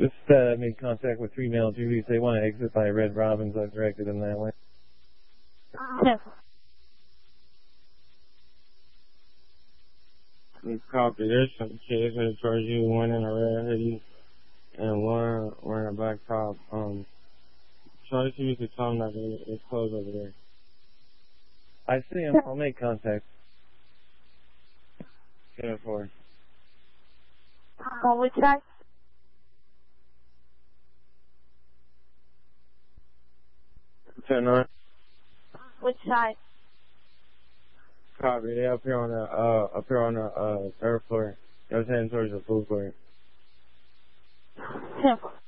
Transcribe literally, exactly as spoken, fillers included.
Just uh, made contact with three male Julies. They want to exit by Red Robins. I've directed them that way. Copy. There's some kids in towards you, one in a red hoodie and one wearing a black top. Um, try to see if you can tell them that it's closed over there. I see him. I'll make contact. ten four. On which side? ten nine. Which side? Copy. They up here on the uh up here on the uh third floor. I was heading towards the food court. ten four.